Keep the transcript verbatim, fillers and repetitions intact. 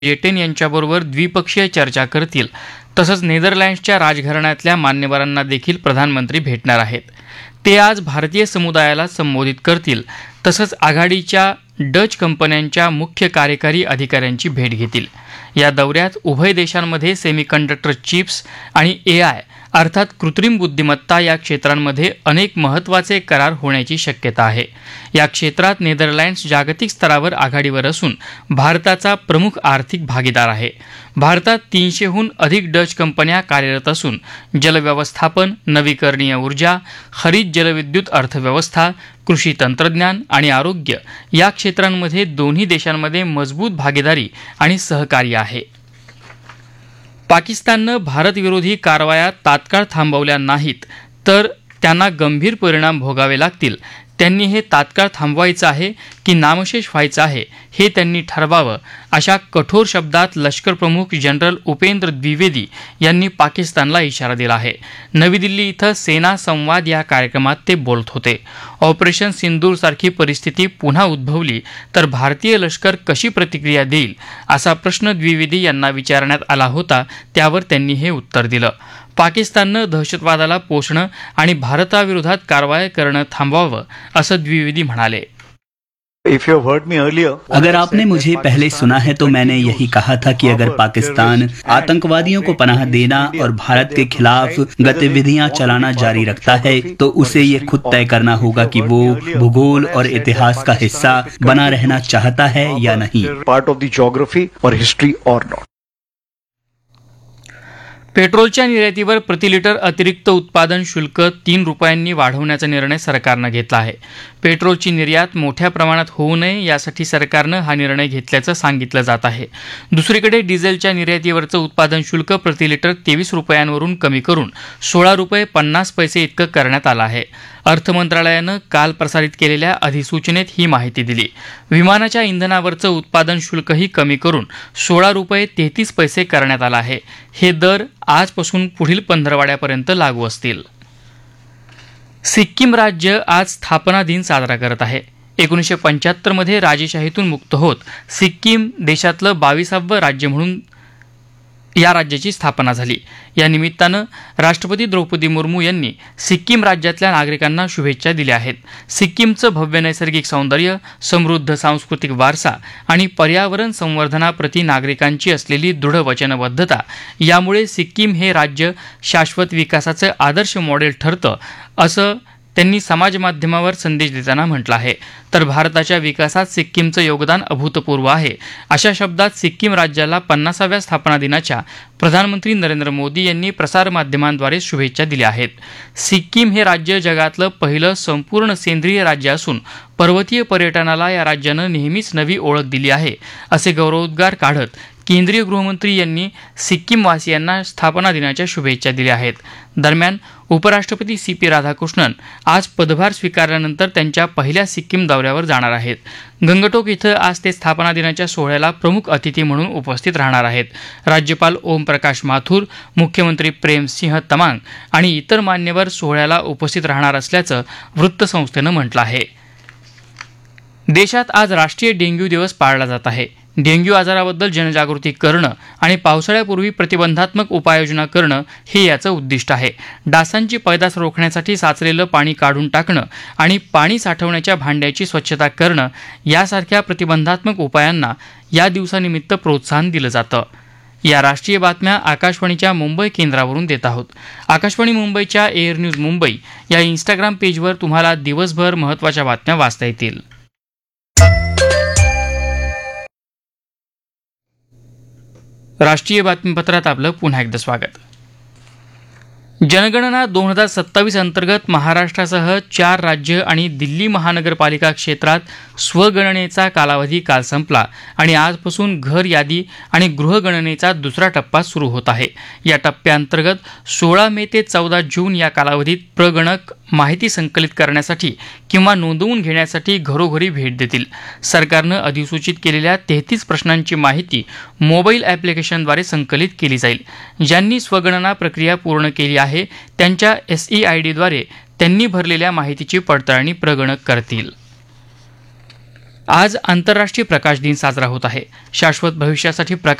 जेटेन यांच्याबरोबर द्विपक्षीय चर्चा करतील. तसंच नेदरलँड्सच्या राजघराण्यातल्या मान्यवरांना देखील प्रधानमंत्री भेटणार आहेत. ते आज भारतीय समुदायाला संबोधित करतील. तसंच आघाडीच्या डच कंपन्यांच्या मुख्य कार्यकारी अधिकाऱ्यांची भेट घेतील. या दौऱ्यात उभय देशांमध्ये सेमीकंडक्टर चिप्स आणि एआय अर्थात कृत्रिम बुद्धिमत्ता या क्षेत्रांमध्ये अनेक महत्त्वाचे करार होण्याची शक्यता आहे. या क्षेत्रात नेदरलँड्स जागतिक स्तरावर आघाडीवर असून भारताचा प्रमुख आर्थिक भागीदार आहे. भारतात तीनशेहून अधिक डच कंपन्या कार्यरत असून जलव्यवस्थापन, नवीकरणीय ऊर्जा, हरित जलविद्युत अर्थव्यवस्था, कृषी तंत्रज्ञान आणि आरोग्य या क्षेत्रांमध्ये दोन्ही देशांमध्ये मजबूत भागीदारी आणि सहकार्य आहे. पाकिस्ताननं भारतविरोधी कारवाया तात्काळ थांबवल्या नाहीत तर त्यांना गंभीर परिणाम भोगावे लागतील. त्यांनी हे तात्काळ थांबवायचं आहे की नामशेष व्हायचं आहे हे त्यांनी ठरवावं, अशा कठोर शब्दात लष्कर प्रमुख जनरल उपेंद्र द्विवेदी यांनी पाकिस्तानला इशारा दिला आहे. नवी दिल्ली इथं सेना संवाद या कार्यक्रमात ते बोलत होते. ऑपरेशन सिंदूर सारखी परिस्थिती पुन्हा उद्भवली तर भारतीय लष्कर कशी प्रतिक्रिया देईल असा प्रश्न द्विवेदी यांना विचारण्यात आला होता. त्यावर त्यांनी हे उत्तर दिलं. पाकिस्ताननं दहशतवादाला पोषणं आणि भारताविरोधात कारवाया करणं थांबवावं असं द्विवेदी म्हणाले. अगर आपने मुझे पहले सुना है तो मैंने यही कहा था कि अगर पाकिस्तान आतंकवादियों को पनाह देना और भारत के खिलाफ गतिविधियां चलाना जारी रखता है तो उसे ये खुद तय करना होगा कि वो भूगोल और इतिहास का हिस्सा बना रहना चाहता है या नहीं. पार्ट ऑफ द ज्योग्राफी और हिस्ट्री और नॉट. पेट्रोलच्या निर्यातीवर प्रति लिटर अतिरिक्त उत्पादन शुल्क तीन रुपयांनी वाढवण्याचा निर्णय सरकारनं घेतला आहे. पेट्रोलची निर्यात मोठ्या प्रमाणात होऊ नये यासाठी सरकारनं हा निर्णय घेतल्याचं सांगितलं जात आहे. दुसरीकडे डिझेलच्या निर्यातीवरचं उत्पादन शुल्क प्रति लिटर तेवीस रुपयांवरून कमी करून सोळा रुपये पन्नास पैसे इतकं करण्यात आलं आहे. अर्थमंत्रालयानं काल प्रसारित केलेल्या अधिसूचनेत ही माहिती दिली. विमानाच्या इंधनावरचं उत्पादन शुल्कही कमी करून सोळा रुपये तेहतीस पैसे करण्यात आलं आहे. हे दर आजपासून पुढील पंधरवड्यापर्यंत लागू असतील. सिक्कीम राज्य आज स्थापना दिन साजरा करत आहे. एकोणीसशे पंच्याहत्तर मध्ये राजेशाहीतून मुक्त होत सिक्कीम देशातलं बावीसावं राज्य म्हणून या राज्याची स्थापना झाली. या निमित्तानं राष्ट्रपती द्रौपदी मुर्मू यांनी सिक्कीम राज्यातल्या नागरिकांना शुभेच्छा दिल्या आहेत. सिक्कीमचं भव्य नैसर्गिक सौंदर्य, समृद्ध सांस्कृतिक वारसा आणि पर्यावरण संवर्धनाप्रती नागरिकांची असलेली दृढ वचनबद्धता यामुळे सिक्कीम हे राज्य शाश्वत विकासाचं आदर्श मॉडेल ठरतं असं त्यांनी समाजमाध्यमावर संदेश देताना म्हटलं आहे. तर भारताच्या विकासात सिक्कीमचं योगदान अभूतपूर्व आहे अशा शब्दात सिक्कीम राज्याला पन्नासाव्या स्थापना दिनाच्या प्रधानमंत्री नरेंद्र मोदी यांनी प्रसारमाध्यमांद्वारे शुभेच्छा दिल्या आहेत. सिक्कीम हे राज्य जगातलं पहिलं संपूर्ण सेंद्रिय राज्य असून पर्वतीय पर्यटनाला या राज्यानं नेहमीच नवी ओळख दिली आहे असे गौरवोद्गार काढत केंद्रीय गृहमंत्री यांनी सिक्कीमवासियांना स्थापना दिनाच्या शुभेच्छा दिल्या आहेत. दरम्यान उपराष्ट्रपती सी पी राधाकृष्णन आज पदभार स्वीकारल्यानंतर त्यांच्या पहिल्या सिक्कीम दौऱ्यावर जाणार आहेत. गंगटोक इथं आज ते स्थापना दिनाच्या सोहळ्याला प्रमुख अतिथी म्हणून उपस्थित राहणार आहेत. राज्यपाल ओमप्रकाश माथुर, मुख्यमंत्री प्रेम सिंह तमांग आणि इतर मान्यवर सोहळ्याला उपस्थित राहणार असल्याचं वृत्तसंस्थेनं म्हटलं आहे. देशात आज राष्ट्रीय डेंग्यू दिवस पाळला जात आहे. डेंग्यू आजाराबद्दल जनजागृती करणं आणि पावसाळ्यापूर्वी प्रतिबंधात्मक उपाययोजना करणं हे याचं उद्दिष्ट आहे. डासांची पैदास रोखण्यासाठी साचलेलं पाणी काढून टाकणं आणि पाणी साठवण्याच्या भांड्याची स्वच्छता करणं यासारख्या प्रतिबंधात्मक उपायांना या दिवसानिमित्त प्रोत्साहन दिलं जातं. या राष्ट्रीय बातम्या आकाशवाणीच्या मुंबई केंद्रावरून देत आहोत. आकाशवाणी मुंबईच्या एअर न्यूज मुंबई या इंस्टाग्राम पेजवर तुम्हाला दिवसभर महत्त्वाच्या बातम्या वाचता येतील. राष्ट्रीय बातमीपत्रात आपलं पुन्हा एकदा स्वागत. जनगणना दोन हजार सत्तावीस अंतर्गत महाराष्ट्रासह चार राज्य आणि दिल्ली महानगरपालिका क्षेत्रात स्वगणनेचा कालावधी काल संपला आणि आजपासून घर यादी आणि गृहगणनेचा दुसरा टप्पा सुरू होत आहे. या टप्प्याअंतर्गत सोळा मे ते चौदा जून या कालावधीत प्रगणक माहिती संकलित करण्यासाठी किंवा नोंदवून घेण्यासाठी घरोघरी भेट देतील. सरकारनं अधिसूचित केलेल्या तेहतीस प्रश्नांची माहिती मोबाईल ॲप्लिकेशनद्वारे संकलित केली जाईल. ज्यांनी स्वगणना प्रक्रिया पूर्ण केली आहे त्यांच्या एस ई आय डीद्वारे त्यांनी भरलेल्या माहितीची पडताळणी प्रगणक करतील. आज आंतरराष्ट्रीय प्रकाश दिन साजरा होत आहे. शाश्वत भविष्यासाठी प्रकाश